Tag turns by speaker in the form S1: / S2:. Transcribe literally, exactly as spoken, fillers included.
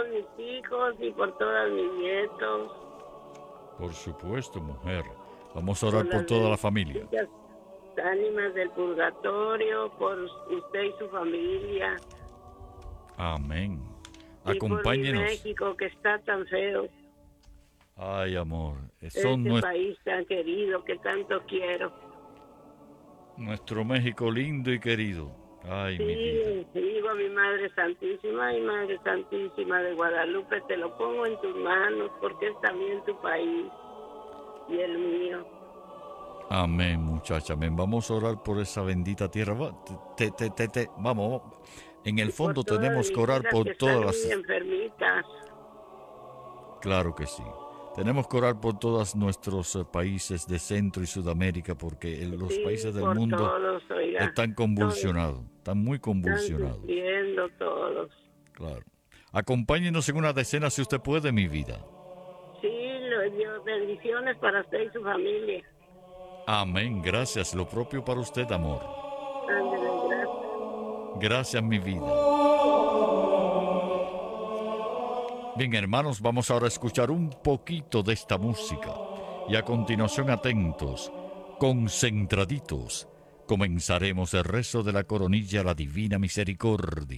S1: todos mis hijos y por todos mis nietos.
S2: Por supuesto, mujer. Vamos a orar
S1: Por
S2: por
S1: las
S2: toda la familia.
S1: benditas ánimas del purgatorio, por usted y su familia.
S2: Amén.
S1: Y por mi
S2: Acompáñenos.
S1: México, que está tan feo.
S2: Ay, amor. Son
S1: Este
S2: nues-
S1: país tan querido que tanto quiero.
S2: nuestro México lindo y querido. Ay, mi vida.
S1: Sí, digo a mi Madre Santísima y Madre Santísima de Guadalupe, te lo pongo en tus manos porque es también tu país y el mío.
S2: Amén, muchacha. Amén. Vamos a orar por esa bendita tierra. Va, te, te, te, te- vamos. En el
S1: Y por
S2: fondo
S1: todas
S2: tenemos
S1: mis
S2: que orar
S1: hijas
S2: por
S1: que
S2: todas
S1: están
S2: las...
S1: muy enfermitas.
S2: Claro que sí. Tenemos que orar por todos nuestros eh, países de Centro y Sudamérica porque en los
S1: Sí,
S2: países del
S1: por
S2: mundo
S1: todos, oiga.
S2: están convulsionados, están muy
S1: Están
S2: convulsionados.
S1: sufriendo todos.
S2: Claro. Acompáñenos en una decena si usted puede, mi vida.
S1: Sí, lo- Dios, bendiciones para usted y su familia.
S2: Amén. Gracias. Lo propio para usted, amor.
S1: Ándele, gracias.
S2: Gracias, mi vida. Bien, hermanos, vamos ahora a escuchar un poquito de esta música. Y a continuación, atentos, concentraditos, comenzaremos el rezo de la coronilla a la Divina Misericordia.